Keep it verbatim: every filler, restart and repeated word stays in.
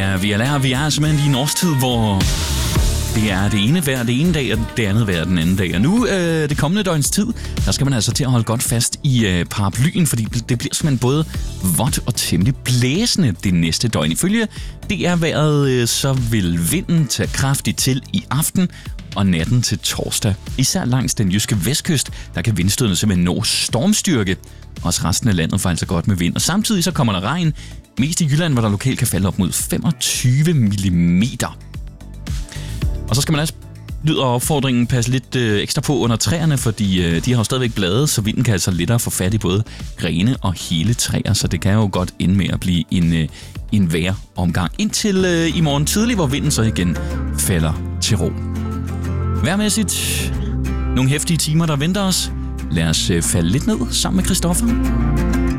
Ja, vi er lærer, vi er simpelthen i en årstid, hvor det er det ene vejr det ene dag, og det andet vejr den anden dag. Og nu, øh, det kommende døgns tid, der skal man altså til at holde godt fast i øh, paraplyen, fordi det bliver simpelthen både vådt og temmelig blæsende det næste døgn. Ifølge D R-vejret, øh, så vil vinden tage kraftigt til i aften og natten til torsdag. Især langs den jyske vestkyst, der kan vindstødene simpelthen nå stormstyrke. Også resten af landet får altså godt med vind. Og samtidig så kommer der regn, mest i Jylland, hvor der lokalt kan falde op mod femogtyve millimeter. Og så skal man altså, lyder opfordringen, passe lidt øh, ekstra på under træerne, fordi øh, de har jo stadigvæk blade, så vinden kan altså lettere få fat i både grene og hele træer, så det kan jo godt ende med at blive en, øh, en værre omgang. Indtil øh, i morgen tidlig, hvor vinden så igen falder til ro. Vejrmæssigt nogle heftige timer, der venter os. Lad os øh, falde lidt ned sammen med Christoffer.